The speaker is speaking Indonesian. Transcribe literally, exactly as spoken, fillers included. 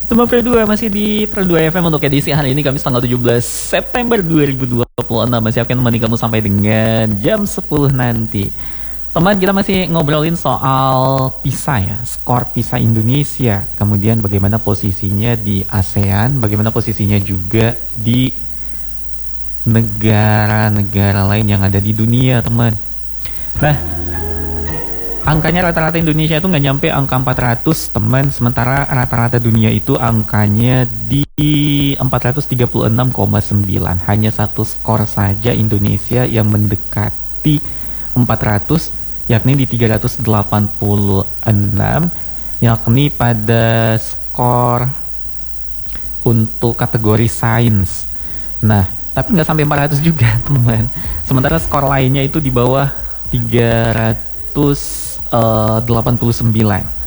Tema Pro dua masih di Pro dua F M untuk edisi hari ini Kamis tanggal tujuh belas September dua ribu dua puluh enam. Masih akan menemani kamu sampai dengan jam sepuluh nanti. Teman, kita masih ngobrolin soal PISA ya, skor PISA Indonesia. Kemudian bagaimana posisinya di ASEAN, bagaimana posisinya juga di negara-negara lain yang ada di dunia, teman. Nah, angkanya rata-rata Indonesia itu nggak nyampe angka empat ratus, teman. Sementara rata-rata dunia itu angkanya di empat ratus tiga puluh enam koma sembilan. Hanya satu skor saja Indonesia yang mendekati empat ratus, yakni di tiga ratus delapan puluh enam, yakni pada skor untuk kategori sains. Nah, tapi nggak sampai empat ratus juga, teman. Sementara skor lainnya itu di bawah tiga ratus delapan puluh sembilan.